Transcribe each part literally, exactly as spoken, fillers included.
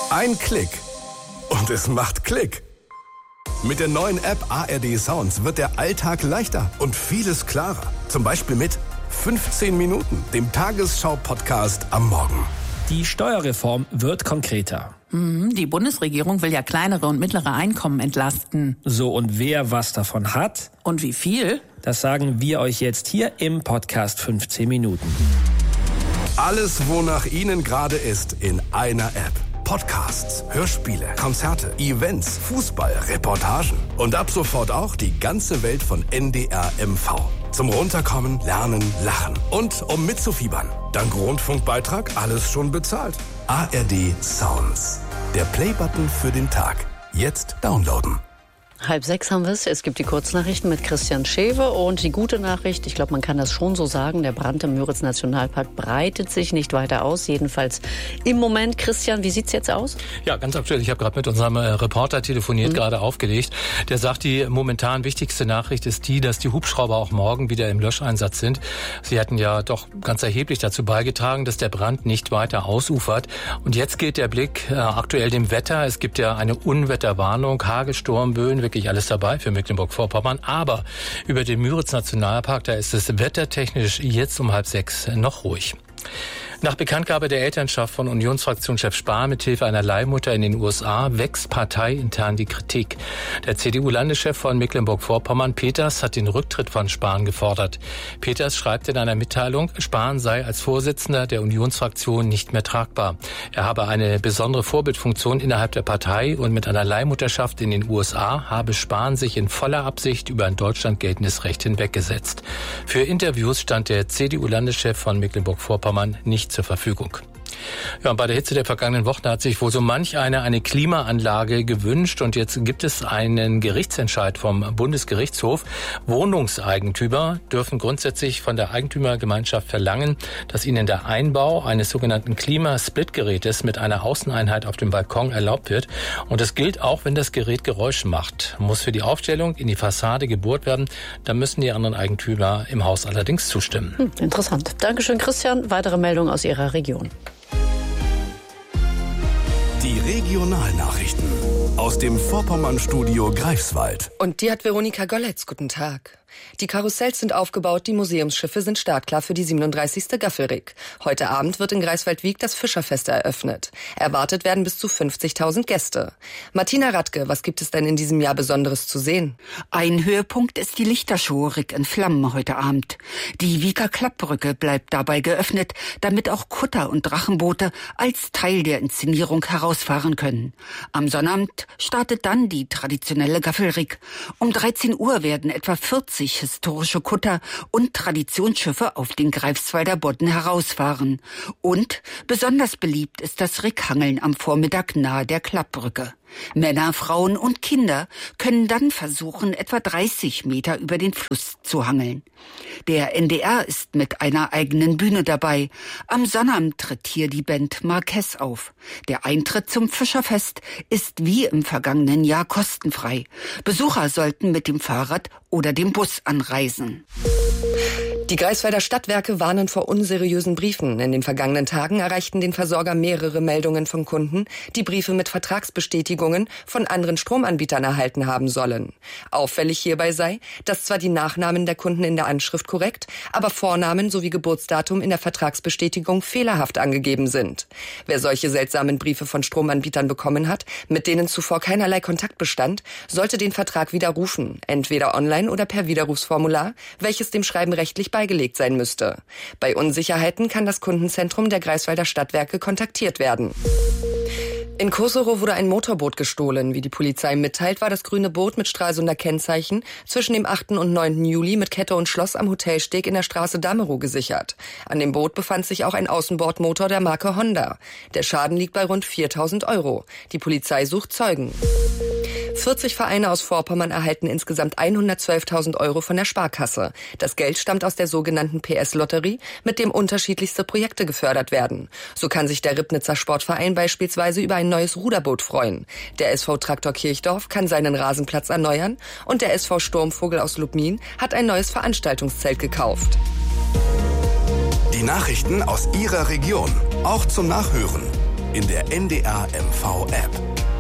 Ein Klick und es macht Klick. Mit der neuen App A R D Sounds wird der Alltag leichter und vieles klarer. Zum Beispiel mit fünfzehn Minuten, dem Tagesschau-Podcast am Morgen. Die Steuerreform wird konkreter. Die Bundesregierung will ja kleinere und mittlere Einkommen entlasten. So, und wer was davon hat? Und wie viel? Das sagen wir euch jetzt hier im Podcast fünfzehn Minuten. Alles, wonach Ihnen gerade ist, in einer App. Podcasts, Hörspiele, Konzerte, Events, Fußball, Reportagen und ab sofort auch die ganze Welt von N D R M V. Zum Runterkommen, Lernen, Lachen und um mitzufiebern. Dank Rundfunkbeitrag alles schon bezahlt. A R D Sounds. Der Playbutton für den Tag. Jetzt downloaden. Halb sechs haben wir es. Es gibt die Kurznachrichten mit Christian Schewe und die gute Nachricht, ich glaube, man kann das schon so sagen, der Brand im Müritz-Nationalpark breitet sich nicht weiter aus, jedenfalls im Moment. Christian, wie sieht's jetzt aus? Ja, ganz aktuell. Ich habe gerade mit unserem Reporter telefoniert, mhm. gerade aufgelegt. Der sagt, die momentan wichtigste Nachricht ist die, dass die Hubschrauber auch morgen wieder im Löscheinsatz sind. Sie hatten ja doch ganz erheblich dazu beigetragen, dass der Brand nicht weiter ausufert. Und jetzt geht der Blick äh, aktuell dem Wetter. Es gibt ja eine Unwetterwarnung, Hagel, Sturmböen, wirklich alles dabei für Mecklenburg-Vorpommern. Aber über den Müritz-Nationalpark, da ist es wettertechnisch jetzt um halb sechs noch ruhig. Nach Bekanntgabe der Elternschaft von Unionsfraktionschef Spahn mithilfe einer Leihmutter in den U S A wächst parteiintern die Kritik. Der C D U-Landeschef von Mecklenburg-Vorpommern, Peters, hat den Rücktritt von Spahn gefordert. Peters schreibt in einer Mitteilung, Spahn sei als Vorsitzender der Unionsfraktion nicht mehr tragbar. Er habe eine besondere Vorbildfunktion innerhalb der Partei und mit einer Leihmutterschaft in den U S A habe Spahn sich in voller Absicht über ein Deutschland geltendes Recht hinweggesetzt. Für Interviews stand der C D U-Landeschef von Mecklenburg-Vorpommern nicht zur Verfügung. Ja, und bei der Hitze der vergangenen Wochen hat sich wohl so manch einer eine Klimaanlage gewünscht und jetzt gibt es einen Gerichtsentscheid vom Bundesgerichtshof. Wohnungseigentümer dürfen grundsätzlich von der Eigentümergemeinschaft verlangen, dass ihnen der Einbau eines sogenannten Klimasplitgerätes mit einer Außeneinheit auf dem Balkon erlaubt wird. Und das gilt auch, wenn das Gerät Geräusche macht. Muss für die Aufstellung in die Fassade gebohrt werden. Da müssen die anderen Eigentümer im Haus allerdings zustimmen. Hm, interessant. Dankeschön, Christian. Weitere Meldungen aus Ihrer Region. Die Regionalnachrichten aus dem Vorpommern-Studio Greifswald. Und die hat Veronika Golletz. Guten Tag. Die Karussells sind aufgebaut, die Museumsschiffe sind startklar für die siebenunddreißigste Gaffelrig. Heute Abend wird in Greifswald-Wiek das Fischerfest eröffnet. Erwartet werden bis zu fünfzigtausend Gäste. Martina Radke, was gibt es denn in diesem Jahr Besonderes zu sehen? Ein Höhepunkt ist die Lichtershow Rig in Flammen heute Abend. Die Wieker Klappbrücke bleibt dabei geöffnet, damit auch Kutter und Drachenboote als Teil der Inszenierung herausfahren können. Am Sonnabend startet dann die traditionelle Gaffelrig. Um dreizehn Uhr werden etwa vierzig historische Kutter und Traditionsschiffe auf den Greifswalder Bodden herausfahren. Und besonders beliebt ist das Righangeln am Vormittag nahe der Klappbrücke. Männer, Frauen und Kinder können dann versuchen, etwa dreißig Meter über den Fluss zu hangeln. Der N D R ist mit einer eigenen Bühne dabei. Am Sonnabend tritt hier die Band Marquez auf. Der Eintritt zum Fischerfest ist wie im vergangenen Jahr kostenfrei. Besucher sollten mit dem Fahrrad oder dem Bus anreisen. Die Greifswalder Stadtwerke warnen vor unseriösen Briefen. In den vergangenen Tagen erreichten den Versorger mehrere Meldungen von Kunden, die Briefe mit Vertragsbestätigungen von anderen Stromanbietern erhalten haben sollen. Auffällig hierbei sei, dass zwar die Nachnamen der Kunden in der Anschrift korrekt, aber Vornamen sowie Geburtsdatum in der Vertragsbestätigung fehlerhaft angegeben sind. Wer solche seltsamen Briefe von Stromanbietern bekommen hat, mit denen zuvor keinerlei Kontakt bestand, sollte den Vertrag widerrufen, entweder online oder per Widerrufsformular, welches dem Schreiben rechtlich beigelegt sein müsste. Bei Unsicherheiten kann das Kundenzentrum der Greifswalder Stadtwerke kontaktiert werden. In Koserow wurde ein Motorboot gestohlen. Wie die Polizei mitteilt, war das grüne Boot mit Stralsunder Kennzeichen zwischen dem achten und neunten Juli mit Kette und Schloss am Hotelsteg in der Straße Damerow gesichert. An dem Boot befand sich auch ein Außenbordmotor der Marke Honda. Der Schaden liegt bei rund viertausend Euro. Die Polizei sucht Zeugen. vierzig Vereine aus Vorpommern erhalten insgesamt hundertzwölftausend Euro von der Sparkasse. Das Geld stammt aus der sogenannten P S-Lotterie, mit dem unterschiedlichste Projekte gefördert werden. So kann sich der Ribnitzer Sportverein beispielsweise über ein neues Ruderboot freuen. Der S V Traktor Kirchdorf kann seinen Rasenplatz erneuern und der S V Sturmvogel aus Lubmin hat ein neues Veranstaltungszelt gekauft. Die Nachrichten aus Ihrer Region, auch zum Nachhören. in der N D R M V App.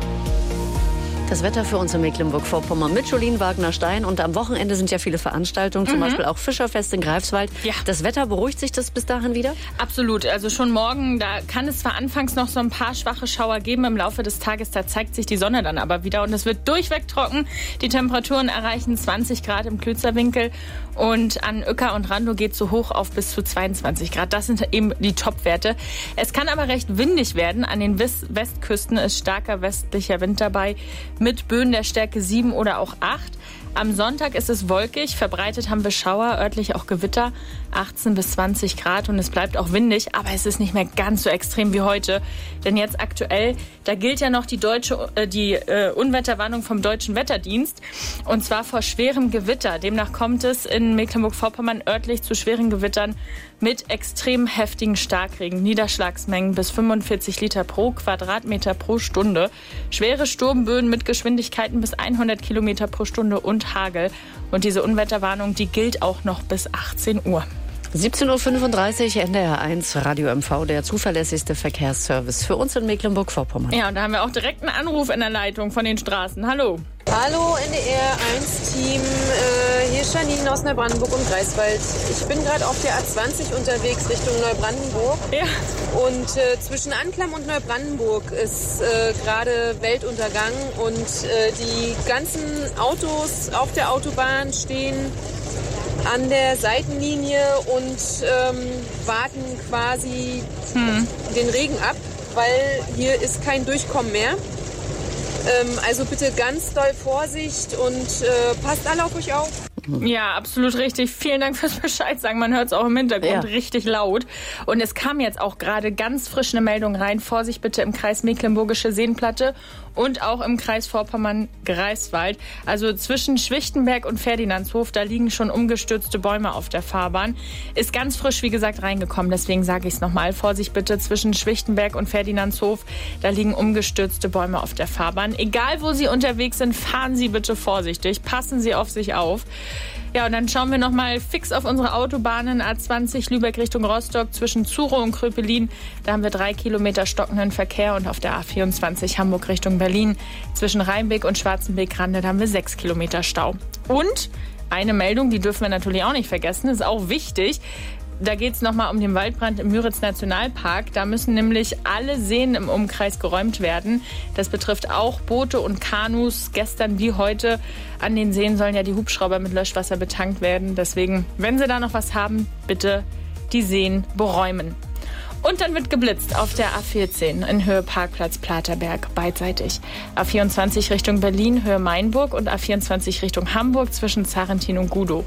Das Wetter für uns in Mecklenburg-Vorpommern mit Jolien Wagner-Stein. Und am Wochenende sind ja viele Veranstaltungen, zum mhm. Beispiel auch Fischerfest in Greifswald. Ja. Das Wetter, beruhigt sich das bis dahin wieder? Absolut. Also schon morgen, da kann es zwar anfangs noch so ein paar schwache Schauer geben. Im Laufe des Tages, da zeigt sich die Sonne dann aber wieder. Und es wird durchweg trocken. Die Temperaturen erreichen zwanzig Grad im Klützerwinkel. Und an Uecker und Randow geht es so hoch auf bis zu zweiundzwanzig Grad. Das sind eben die Topwerte. Es kann aber recht windig werden. An den Westküsten ist starker westlicher Wind dabei mit Böen der Stärke sieben oder auch acht. Am Sonntag ist es wolkig, verbreitet haben wir Schauer, örtlich auch Gewitter, achtzehn bis zwanzig Grad und es bleibt auch windig, aber es ist nicht mehr ganz so extrem wie heute. Denn jetzt aktuell, da gilt ja noch die deutsche äh, die äh, Unwetterwarnung vom Deutschen Wetterdienst und zwar vor schwerem Gewitter. Demnach kommt es in Mecklenburg-Vorpommern örtlich zu schweren Gewittern mit extrem heftigen Starkregen, Niederschlagsmengen bis fünfundvierzig Liter pro Quadratmeter pro Stunde, schwere Sturmböen mit Geschwindigkeiten bis hundert Kilometer pro Stunde und Hagel. Und diese Unwetterwarnung, die gilt auch noch bis achtzehn Uhr. siebzehn Uhr fünfunddreißig, N D R eins, Radio M V, der zuverlässigste Verkehrsservice für uns in Mecklenburg-Vorpommern. Ja, und da haben wir auch direkt einen Anruf in der Leitung von den Straßen. Hallo. Hallo N D R eins Team, äh, hier ist Janine aus Neubrandenburg und Greifswald. Ich bin gerade auf der A zwanzig unterwegs Richtung Neubrandenburg. Ja. Und äh, zwischen Anklam und Neubrandenburg ist äh, gerade Weltuntergang und äh, die ganzen Autos auf der Autobahn stehen an der Seitenlinie und ähm, warten quasi hm. den Regen ab, weil hier ist kein Durchkommen mehr. Ähm, also bitte ganz doll Vorsicht und äh, passt alle auf euch auf. Ja, absolut richtig. Vielen Dank fürs Bescheid sagen. Man hört es auch im Hintergrund ja. richtig laut. Und es kam jetzt auch gerade ganz frisch eine Meldung rein. Vorsicht bitte im Kreis Mecklenburgische Seenplatte und auch im Kreis Vorpommern-Greifswald. Also zwischen Schwichtenberg und Ferdinandshof, da liegen schon umgestürzte Bäume auf der Fahrbahn. Ist ganz frisch, wie gesagt, reingekommen. Deswegen sage ich es nochmal. Vorsicht bitte zwischen Schwichtenberg und Ferdinandshof. Da liegen umgestürzte Bäume auf der Fahrbahn. Egal, wo Sie unterwegs sind, fahren Sie bitte vorsichtig. Passen Sie auf sich auf. Ja, und dann schauen wir noch mal fix auf unsere Autobahnen. A zwanzig Lübeck Richtung Rostock zwischen Zurow und Kröpelin. Da haben wir drei Kilometer stockenden Verkehr. Und auf der A vierundzwanzig Hamburg Richtung Berlin zwischen Rheinbeck und Schwarzenbeck-Rande, da haben wir sechs Kilometer Stau. Und eine Meldung, die dürfen wir natürlich auch nicht vergessen, ist auch wichtig. Da geht es nochmal um den Waldbrand im Müritz-Nationalpark. Da müssen nämlich alle Seen im Umkreis geräumt werden. Das betrifft auch Boote und Kanus. Gestern wie heute an den Seen sollen ja die Hubschrauber mit Löschwasser betankt werden. Deswegen, wenn Sie da noch was haben, bitte die Seen beräumen. Und dann wird geblitzt auf der A vierzehn in Höhe Parkplatz Platerberg beidseitig. A vierundzwanzig Richtung Berlin, Höhe Mainburg und A vierundzwanzig Richtung Hamburg zwischen Zarentin und Gudow.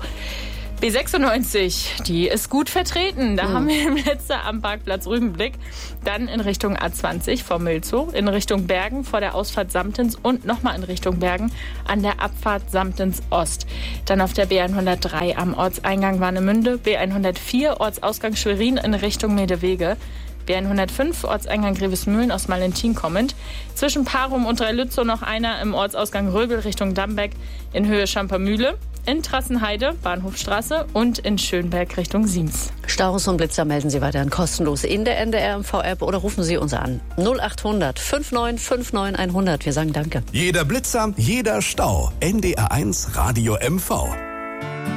B sechsundneunzig, die ist gut vertreten. Da mhm. haben wir im letzten am Parkplatz Rübenblick. Dann in Richtung A zwanzig vor Mülzow, in Richtung Bergen vor der Ausfahrt Samtens und nochmal in Richtung Bergen an der Abfahrt Samtens Ost. Dann auf der B hundertdrei am Ortseingang Warnemünde, B hundertvier Ortsausgang Schwerin in Richtung Medewege. B hundertfünf, Ortseingang Grevesmühlen aus Malentin kommend. Zwischen Parum und Dreilützow noch einer im Ortsausgang Röbel Richtung Dambeck in Höhe Schampermühle. In Trassenheide, Bahnhofstraße und in Schönberg Richtung Siems. Staus und Blitzer melden Sie weiterhin kostenlos in der N D R M V-App oder rufen Sie uns an. null achthundert neunundfünfzig neunundfünfzig hundert. Wir sagen Danke. Jeder Blitzer, jeder Stau. N D R eins Radio M V.